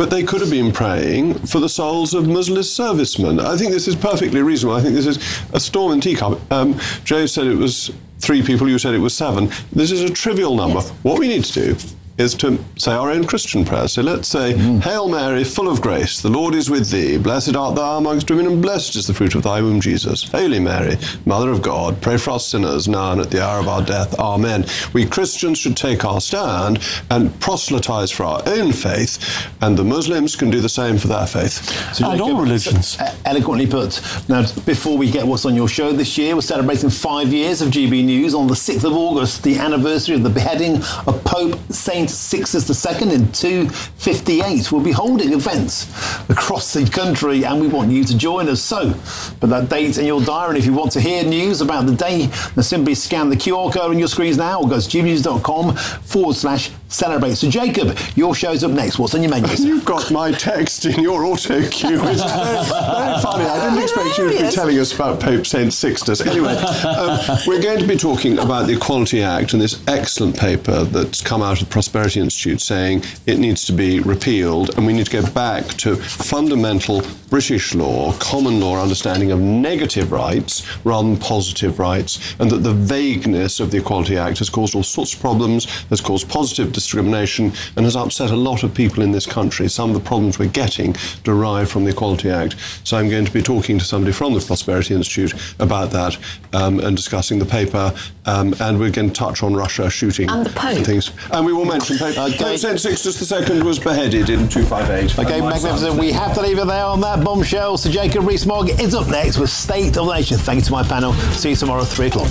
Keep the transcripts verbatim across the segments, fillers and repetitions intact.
but they could have been praying for the souls of Muslim servicemen. I think this is perfectly reasonable. I think this is a storm in teacup. Um, Joe said it was three people, you said it was seven. This is a trivial number. Yes. What we need to do is to say our own Christian prayer. So let's say, mm. Hail Mary, full of grace, the Lord is with thee. Blessed art thou amongst women, and blessed is the fruit of thy womb, Jesus. Holy Mary, Mother of God, pray for us sinners, now and at the hour of our death. Amen. We Christians should take our stand and proselytize for our own faith, and the Muslims can do the same for their faith. So and all religions. Uh, eloquently put. Now, before we get what's on your show this year, we're celebrating five years of G B News on the sixth of August, the anniversary of the beheading of Pope Saint Sixtus the Second in two fifty-eight. We'll be holding events across the country, and we want you to join us. So, put that date in your diary, and if you want to hear news about the day, then simply scan the Q R code on your screens now, or go to gbnews.com forward slash celebrate. So, Jacob, your show's up next. What's on your menu? You've got my text in your auto cue. It's very, very funny. I didn't expect you to be telling us about Pope Saint Sixtus. Anyway, um, we're going to be talking about the Equality Act and this excellent paper that's come out of the Prosperity Institute saying it needs to be repealed, and we need to go back to fundamental British law, common law understanding of negative rights rather than positive rights, and that the vagueness of the Equality Act has caused all sorts of problems, has caused positive discrimination, and has upset a lot of people in this country. Some of the problems we're getting derive from the Equality Act. So I'm going to be talking to somebody from the Prosperity Institute about that um, and discussing the paper, um, and we're going to touch on Russia shooting and the Pope. And things. And we will mention Pope, okay. Pope Saint Sixtus the Second was beheaded in two fifty-eight. Okay, magnificent. We have to leave it there on that bombshell. So Jacob Rees-Mogg is up next with State of the Nation. Thank you to my panel. See you tomorrow at three o'clock.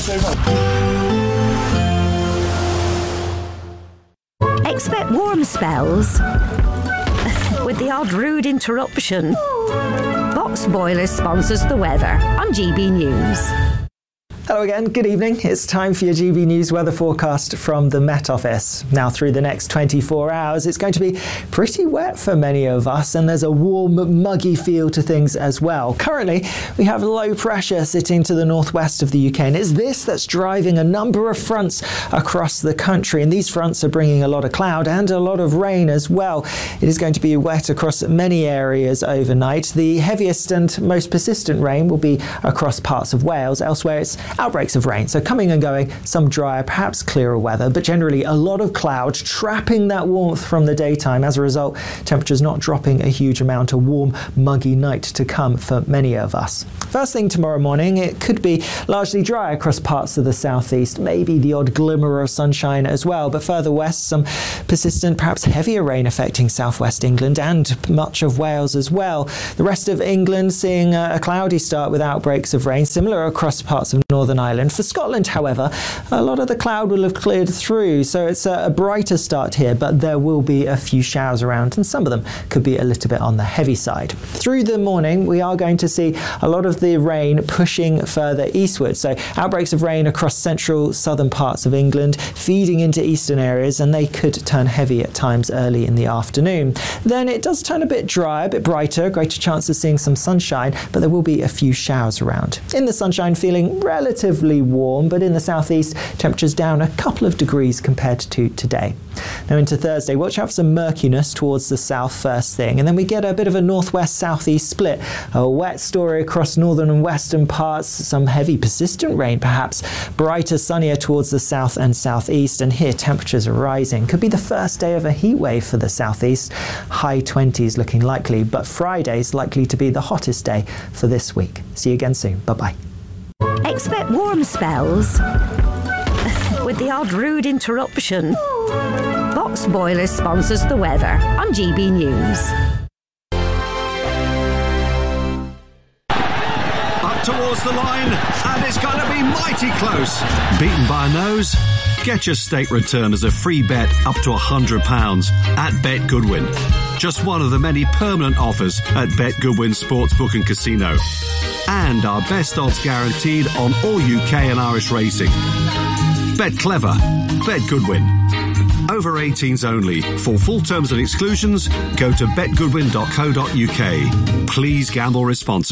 Expect warm spells with the odd rude interruption. Box Boilers sponsors the weather on G B News. Hello again, good evening. It's time for your G B News weather forecast from the Met Office. Now, through the next twenty-four hours, it's going to be pretty wet for many of us, and there's a warm, muggy feel to things as well. Currently, we have low pressure sitting to the northwest of the U K, and it's this that's driving a number of fronts across the country, and these fronts are bringing a lot of cloud and a lot of rain as well. It is going to be wet across many areas overnight. The heaviest and most persistent rain will be across parts of Wales. Elsewhere, it's outbreaks of rain, so coming and going, some drier, perhaps clearer weather, but generally a lot of cloud trapping that warmth from the daytime. As a result, temperatures not dropping a huge amount, a warm, muggy night to come for many of us. First thing tomorrow morning, it could be largely dry across parts of the southeast, maybe the odd glimmer of sunshine as well, but further west, some persistent, perhaps heavier rain affecting southwest England and much of Wales as well. The rest of England seeing a cloudy start with outbreaks of rain, similar across parts of Northern Ireland. For Scotland, however, a lot of the cloud will have cleared through, so it's a brighter start here, but there will be a few showers around, and some of them could be a little bit on the heavy side. Through the morning, we are going to see a lot of the rain pushing further eastward, so outbreaks of rain across central, southern parts of England, feeding into eastern areas, and they could turn heavy at times early in the afternoon. Then it does turn a bit drier, a bit brighter, greater chance of seeing some sunshine, but there will be a few showers around. In the sunshine, feeling relatively Relatively warm, but in the southeast, temperatures down a couple of degrees compared to today. Now into Thursday, watch out for some murkiness towards the south first thing, and then we get a bit of a northwest-southeast split. A wet story across northern and western parts, some heavy persistent rain perhaps, brighter, sunnier towards the south and southeast, and here temperatures are rising. Could be the first day of a heat wave for the southeast, high twenties looking likely, but Friday's likely to be the hottest day for this week. See you again soon. Bye-bye. Expect warm spells with the odd rude interruption. Box Boilers sponsors the weather on G B News. Up towards the line, and it's going to be mighty close. Beaten by a nose? Get your state return as a free bet up to one hundred pounds at Bet Goodwin. Just one of the many permanent offers at Bet Goodwin Sportsbook and Casino. And our best odds guaranteed on all U K and Irish racing. Bet clever. Bet Goodwin. Over eighteens only. For full terms and exclusions, go to bet goodwin dot co dot uk. Please gamble responsibly.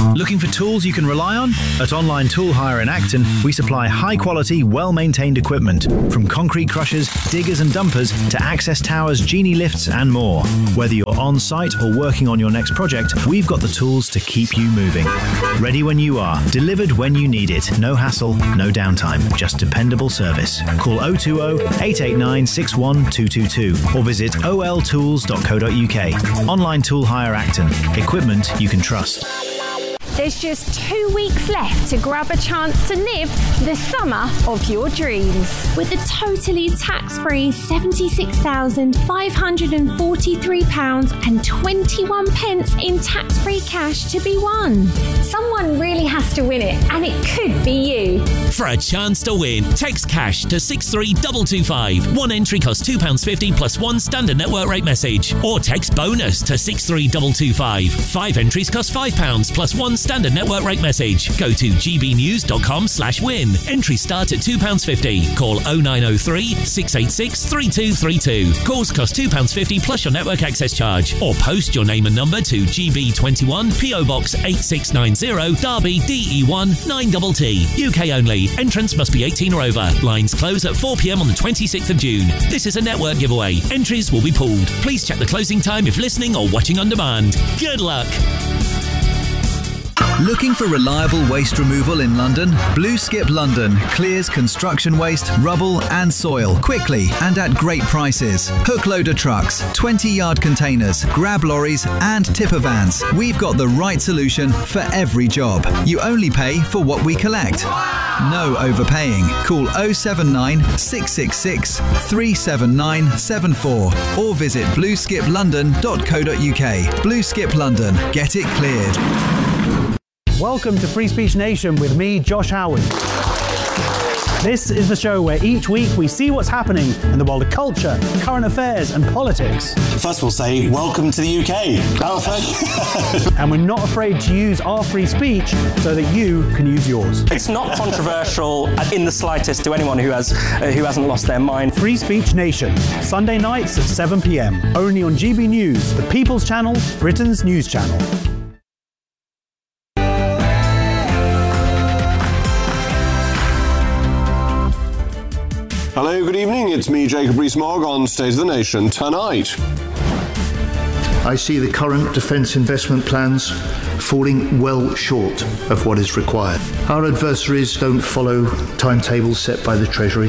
Looking for tools you can rely on? At Online Tool Hire in Acton, we supply high-quality, well-maintained equipment, from concrete crushers, diggers and dumpers to access towers, genie lifts and more. Whether you're on-site or working on your next project, we've got the tools to keep you moving. Ready when you are, delivered when you need it. No hassle, no downtime, just dependable service. Call oh two oh, eight eight nine, six one two two two or visit o l tools dot co dot u k. Online Tool Hire Acton. Equipment you can trust. There's just two weeks left to grab a chance to live the summer of your dreams. With a totally tax-free seventy-six thousand five hundred forty-three pounds and twenty-one pence in tax-free cash to be won. Someone really has to win it, and it could be you. For a chance to win, text cash to six three two two five. One entry costs two pounds fifty plus one standard network rate message. Or text bonus to six three two two five. Five entries cost five pounds plus one standard network rate message. Go to g b news dot com slash win. Entries start at two pounds fifty. Call oh nine oh three, six eight six, three two three two. Calls cost two pounds fifty plus your network access charge. Or post your name and number to G B twenty-one, P O Box eight six nine zero, Derby, D E one nine T T. U K only. Entrance must be eighteen or over. Lines close at four p m on the twenty-sixth of June. This is a network giveaway. Entries will be pulled. Please check the closing time if listening or watching on demand. Good luck. Looking for reliable waste removal in London? Blue Skip London clears construction waste, rubble and soil quickly and at great prices. Hook loader trucks, twenty yard containers, grab lorries and tipper vans. We've got the right solution for every job. You only pay for what we collect. No overpaying. Call oh seven nine, six six six, three seven nine seven four or visit blue skip london dot co dot u k. Blue Skip London. Get it cleared. Welcome to Free Speech Nation with me, Josh Howard. This is the show where each week we see what's happening in the world of culture, current affairs and politics. First we'll say, welcome to the U K. Oh, thank you. And we're not afraid to use our free speech so that you can use yours. It's not controversial in the slightest to anyone who, has, uh, who hasn't lost their mind. Free Speech Nation, Sunday nights at seven p m, only on G B News, the People's Channel, Britain's news channel. Hello, good evening. It's me, Jacob Rees-Mogg, on State of the Nation tonight. I see the current defence investment plans falling well short of what is required. Our adversaries don't follow timetables set by the Treasury.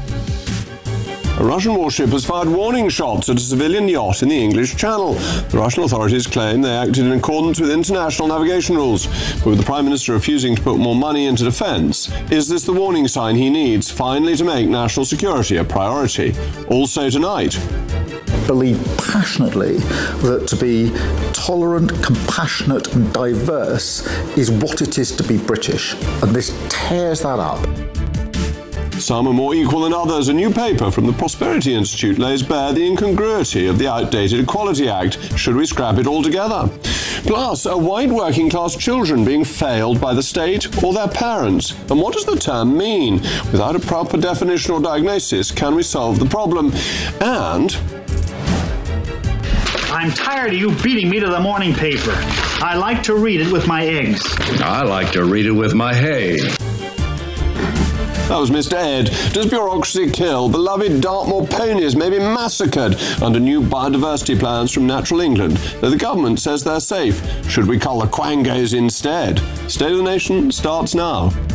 A Russian warship has fired warning shots at a civilian yacht in the English Channel. The Russian authorities claim they acted in accordance with international navigation rules, but with the Prime Minister refusing to put more money into defence, is this the warning sign he needs finally to make national security a priority? Also tonight. Believe passionately that to be tolerant, compassionate and diverse is what it is to be British, and this tears that up. Some are more equal than others. A new paper from the Prosperity Institute lays bare the incongruity of the outdated Equality Act. Should we scrap it altogether? Plus, are white working class children being failed by the state or their parents? And what does the term mean? Without a proper definition or diagnosis, can we solve the problem? And... I'm tired of you beating me to the morning paper. I like to read it with my eggs. I like to read it with my hay. That was Mister Ed. Does bureaucracy kill? Beloved Dartmoor ponies may be massacred under new biodiversity plans from Natural England, though the government says they're safe. Should we cull the quangos instead? State of the Nation starts now.